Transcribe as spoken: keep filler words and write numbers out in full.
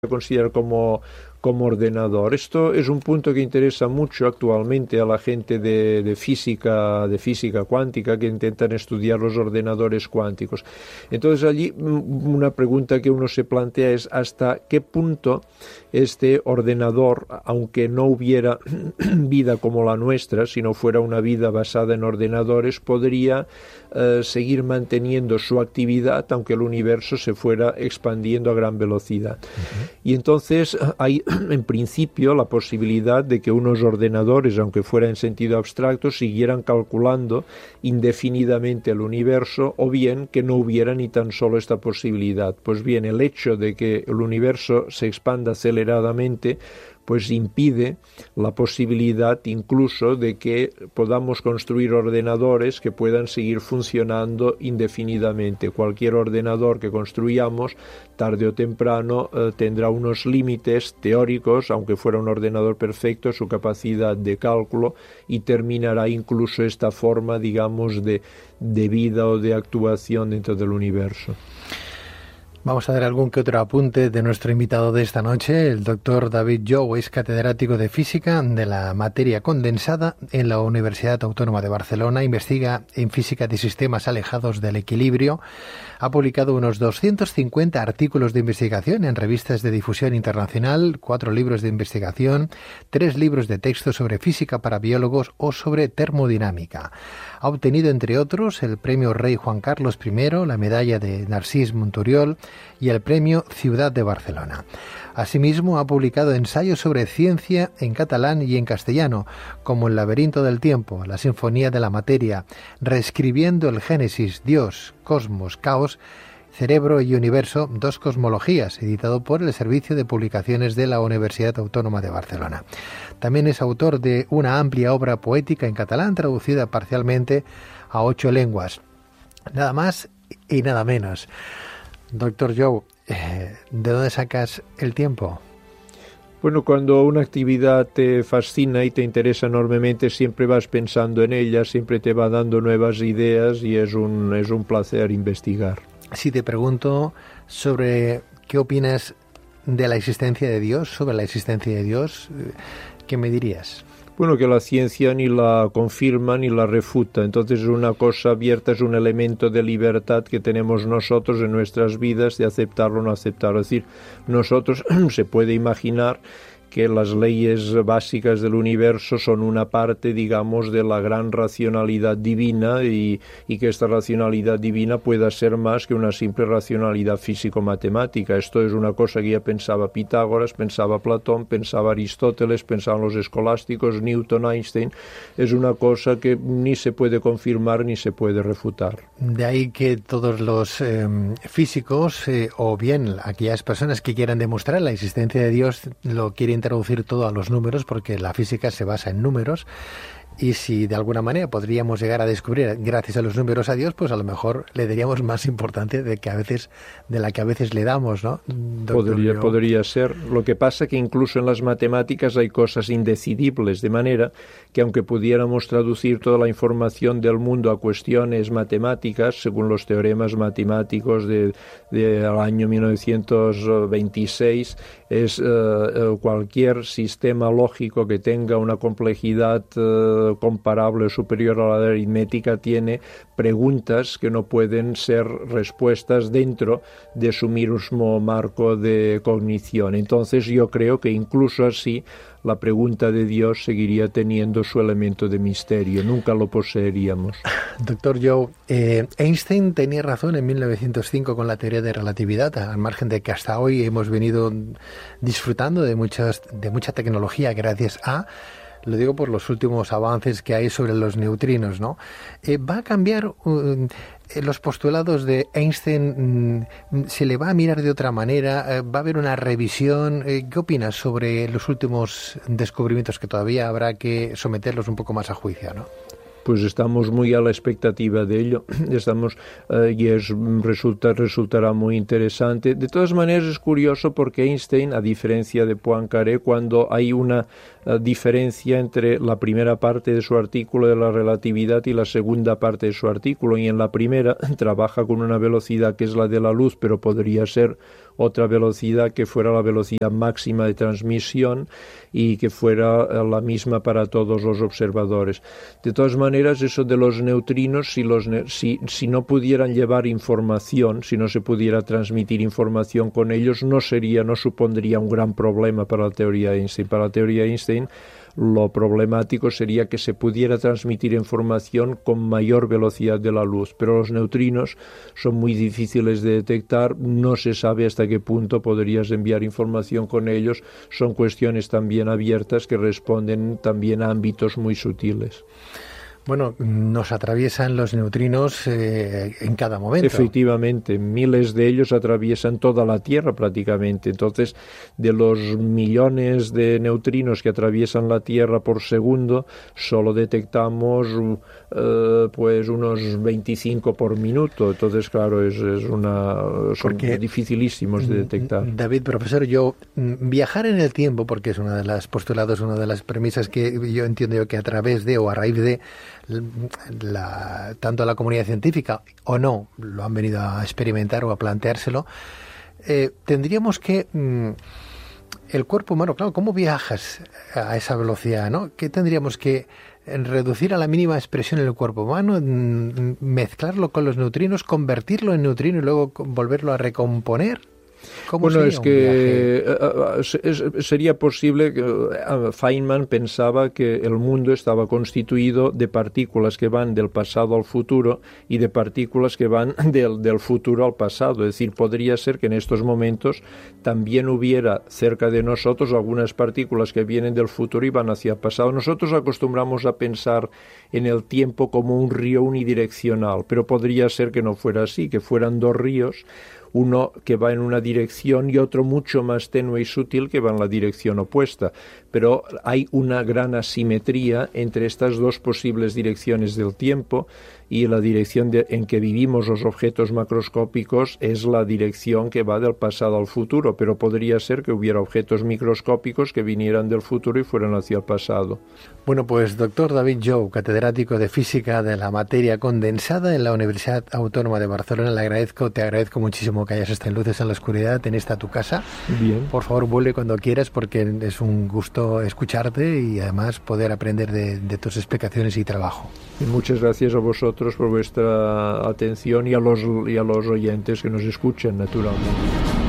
considerar como, como ordenador. Esto es un punto que interesa mucho actualmente a la gente de, de física, de física cuántica, que intentan estudiar los ordenadores cuánticos. Entonces allí una pregunta que uno se plantea es hasta qué punto este ordenador, aunque no hubiera vida como la nuestra, si no fuera una vida basada en ordenadores, podría eh, seguir manteniendo su actividad aunque el universo se fuera expandiendo a gran velocidad. Uh-huh. Y entonces hay en principio la posibilidad de que unos ordenadores, aunque fuera en sentido abstracto, siguieran calculando indefinidamente el universo, o bien que no hubiera ni tan solo esta posibilidad. Pues bien, el hecho de que el universo se expanda aceleradamente pues impide la posibilidad incluso de que podamos construir ordenadores que puedan seguir funcionando indefinidamente. Cualquier ordenador que construyamos, tarde o temprano, eh, tendrá unos límites teóricos, aunque fuera un ordenador perfecto, su capacidad de cálculo, y terminará incluso esta forma, digamos, de, de vida o de actuación dentro del universo. Vamos a dar algún que otro apunte de nuestro invitado de esta noche. El doctor David Jou es catedrático de Física de la materia condensada en la Universidad Autónoma de Barcelona. Investiga en física de sistemas alejados del equilibrio. Ha publicado unos doscientos cincuenta artículos de investigación en revistas de difusión internacional, cuatro libros de investigación, tres libros de texto sobre física para biólogos o sobre termodinámica. Ha obtenido, entre otros, el Premio Rey Juan Carlos primero, la medalla de Narcís Monturiol y el Premio Ciudad de Barcelona. Asimismo, ha publicado ensayos sobre ciencia en catalán y en castellano, como El laberinto del tiempo, La sinfonía de la materia, Reescribiendo el Génesis, Dios, Cosmos, Caos, Cerebro y Universo, dos cosmologías, editado por el Servicio de Publicaciones de la Universidad Autónoma de Barcelona. También es autor de una amplia obra poética en catalán, traducida parcialmente a ocho lenguas. Nada más y nada menos. Doctor Jou, eh, ¿de dónde sacas el tiempo? Bueno, cuando una actividad te fascina y te interesa enormemente, siempre vas pensando en ella, siempre te va dando nuevas ideas y es un, es un placer investigar. Si te pregunto sobre qué opinas de la existencia de Dios, sobre la existencia de Dios, ¿qué me dirías? Bueno, que la ciencia ni la confirma ni la refuta. Entonces, una cosa abierta es un elemento de libertad que tenemos nosotros en nuestras vidas de aceptarlo o no aceptarlo. Es decir, nosotros se puede imaginar que las leyes básicas del universo son una parte, digamos, de la gran racionalidad divina y, y que esta racionalidad divina pueda ser más que una simple racionalidad físico-matemática. Esto es una cosa que ya pensaba Pitágoras, pensaba Platón, pensaba Aristóteles, pensaban los escolásticos, Newton, Einstein. Es una cosa que ni se puede confirmar ni se puede refutar. De ahí que todos los eh, físicos, eh, o bien aquellas personas que quieran demostrar la existencia de Dios, lo quieren traducir todo a los números, porque la física se basa en números, y si de alguna manera podríamos llegar a descubrir gracias a los números a Dios, pues a lo mejor le daríamos más importancia de que a veces de la que a veces le damos, ¿no? Podría, podría ser. Lo que pasa que incluso en las matemáticas hay cosas indecidibles, de manera que aunque pudiéramos traducir toda la información del mundo a cuestiones matemáticas, según los teoremas matemáticos de, de del año mil novecientos veintiséis, es uh, cualquier sistema lógico que tenga una complejidad uh, comparable o superior a la de aritmética tiene preguntas que no pueden ser respuestas dentro de su mismo marco de cognición. Entonces yo creo que incluso así la pregunta de Dios seguiría teniendo su elemento de misterio, nunca lo poseeríamos. Doctor Jou, eh, Einstein tenía razón en mil novecientos cinco con la teoría de relatividad, al margen de que hasta hoy hemos venido disfrutando de muchas, de mucha tecnología gracias a... Lo digo por los últimos avances que hay sobre los neutrinos, ¿no? Eh, ¿Va a cambiar uh, los postulados de Einstein? Mm, ¿Se le va a mirar de otra manera? Eh, ¿Va a haber una revisión? Eh, ¿Qué opinas sobre los últimos descubrimientos que todavía habrá que someterlos un poco más a juicio, ¿no? Pues estamos muy a la expectativa de ello, estamos uh, y es, resulta, resultará muy interesante. De todas maneras es curioso porque Einstein, a diferencia de Poincaré, cuando hay una uh, diferencia entre la primera parte de su artículo de la relatividad y la segunda parte de su artículo, y en la primera trabaja con una velocidad que es la de la luz, pero podría ser otra velocidad que fuera la velocidad máxima de transmisión y que fuera la misma para todos los observadores. De todas maneras, eso de los neutrinos, si, los, si, si no pudieran llevar información, si no se pudiera transmitir información con ellos, no sería, no supondría un gran problema para la teoría de Einstein. Para la teoría de Einstein, lo problemático sería que se pudiera transmitir información con mayor velocidad de la luz, pero los neutrinos son muy difíciles de detectar, no se sabe hasta qué punto podrías enviar información con ellos, son cuestiones también abiertas que responden también a ámbitos muy sutiles. Bueno, nos atraviesan los neutrinos eh, en cada momento. Efectivamente, miles de ellos atraviesan toda la Tierra prácticamente. Entonces, de los millones de neutrinos que atraviesan la Tierra por segundo, solo detectamos eh, pues unos veinticinco por minuto. Entonces, claro, es, es una son porque, dificilísimos de detectar. David, profesor, yo viajar en el tiempo, porque es una de las postulados, una de las premisas que yo entiendo yo que a través de o a raíz de La, tanto la comunidad científica o no lo han venido a experimentar o a planteárselo, eh, tendríamos que mm, el cuerpo humano, claro, ¿cómo viajas a esa velocidad, no? ¿Qué tendríamos que reducir a la mínima expresión en el cuerpo humano, mm, mezclarlo con los neutrinos, convertirlo en neutrino y luego volverlo a recomponer? Bueno, es que es, sería posible que uh, Feynman pensaba que el mundo estaba constituido de partículas que van del pasado al futuro y de partículas que van del, del futuro al pasado. Es decir, podría ser que en estos momentos también hubiera cerca de nosotros algunas partículas que vienen del futuro y van hacia el pasado. Nosotros acostumbramos a pensar en el tiempo como un río unidireccional, pero podría ser que no fuera así, que fueran dos ríos, uno que va en una dirección y otro mucho más tenue y sutil que va en la dirección opuesta. Pero hay una gran asimetría entre estas dos posibles direcciones del tiempo y la dirección de, en que vivimos los objetos macroscópicos es la dirección que va del pasado al futuro, pero podría ser que hubiera objetos microscópicos que vinieran del futuro y fueran hacia el pasado. Bueno, pues doctor David Jou, catedrático de Física de la Materia Condensada en la Universidad Autónoma de Barcelona, le agradezco, te agradezco muchísimo que hayas estado en Luces en la Oscuridad, en esta tu casa. Bien. Por favor, vuelve cuando quieras porque es un gusto escucharte y además poder aprender de, de tus explicaciones y trabajo. Y muchas gracias a vosotros por vuestra atención y a los, y a los oyentes que nos escuchan, naturalmente.